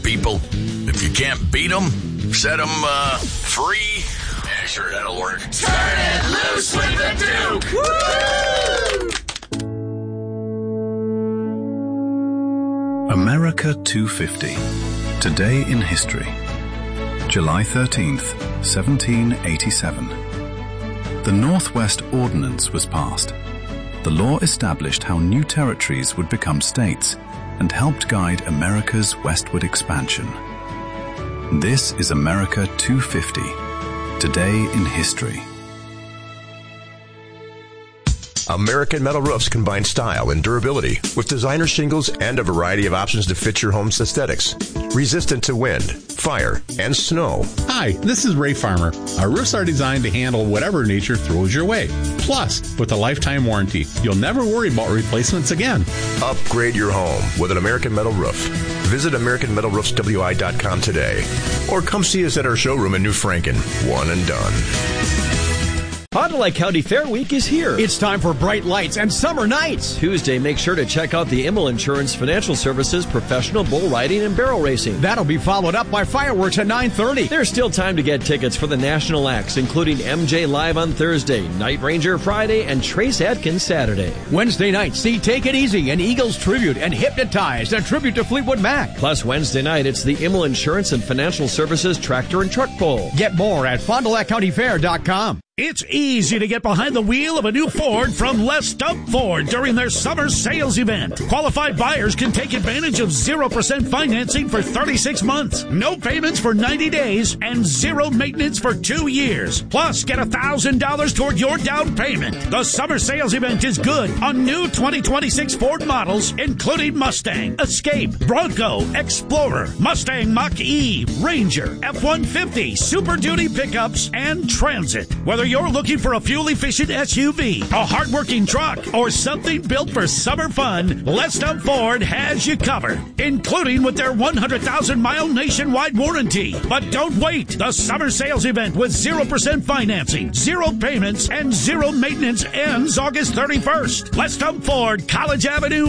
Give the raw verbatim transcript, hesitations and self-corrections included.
people. If you can't beat them, set them uh, free. Yeah, sure, that'll work. Turn it loose with the Duke! Woo! America two fifty. Today in history. July thirteenth, seventeen eighty-seven. The Northwest Ordinance was passed. The law established how new territories would become states and helped guide America's westward expansion. This is America two fifty. Today in history. American Metal Roofs combine style and durability with designer shingles and a variety of options to fit your home's aesthetics. Resistant to wind, fire, and snow. Hi, this is Ray Farmer. Our roofs are designed to handle whatever nature throws your way. Plus, with a lifetime warranty, you'll never worry about replacements again. Upgrade your home with an American Metal Roof. Visit American Metal Roofs W I dot com today. Or come see us at our showroom in New Franken. One and done. Fond du Lac County Fair Week is here. It's time for bright lights and summer nights. Tuesday, make sure to check out the Immel Insurance Financial Services Professional Bull Riding and Barrel Racing. That'll be followed up by fireworks at nine thirty. There's still time to get tickets for the national acts, including M J Live on Thursday, Night Ranger Friday, and Trace Adkins Saturday. Wednesday night, see Take It Easy, an Eagles tribute, and Hypnotized, a tribute to Fleetwood Mac. Plus, Wednesday night, it's the Immel Insurance and Financial Services Tractor and Truck Bowl. Get more at Fond du Lac County Fair dot com. It's easy to get behind the wheel of a new Ford from Les Stump Ford during their summer sales event. Qualified buyers can take advantage of zero percent financing for thirty-six months, no payments for ninety days, and zero maintenance for two years. Plus, get one thousand dollars toward your down payment. The summer sales event is good on new twenty twenty-six Ford models, including Mustang, Escape, Bronco, Explorer, Mustang Mach-E, Ranger, F one fifty, Super Duty pickups, and Transit. Whether you're looking for a fuel-efficient S U V, a hard-working truck, or something built for summer fun, Les Stump Ford has you covered, including with their one hundred thousand mile nationwide warranty. But don't wait. The summer sales event with zero percent financing, zero payments, and zero maintenance ends August thirty-first. Les Stump Ford, College Avenue,